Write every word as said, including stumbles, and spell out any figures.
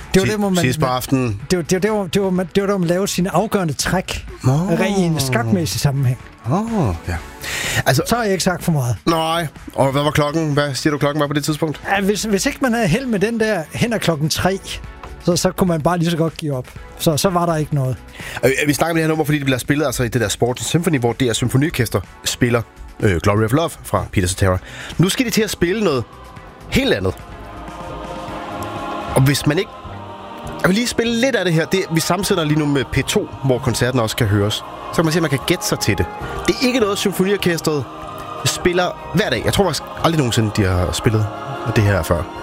Det var det, hvor man... Sidst på aftenen. Det var det, var, det, var, det, var, det var der, man lavede sine afgørende træk. Oh. I en skakmæssig sammenhæng. Åh, oh, ja. Altså, så har jeg ikke sagt for meget. Nej. Og hvad var klokken? Hvad siger du, klokken var på det tidspunkt? Ja, hvis, hvis ikke man havde held med den der hen ad klokken tre, så, så kunne man bare lige så godt give op. Så, så var der ikke noget. Vi snakker om det her nummer, fordi det bliver spillet altså i det der Sports Symphony, hvor D R Symfoniorkester spiller øh, Glory of Love fra Peter Cetera. Nu skal de til at spille noget helt andet. Og hvis man ikke... Jeg vil lige spille lidt af det her. Det, vi sammensætter lige nu med P to, hvor koncerten også kan høres. Så kan man se, at man kan gætte sig til det. Det er ikke noget, Symfoniorkestret spiller hver dag. Jeg tror faktisk aldrig nogensinde, de har spillet det her før.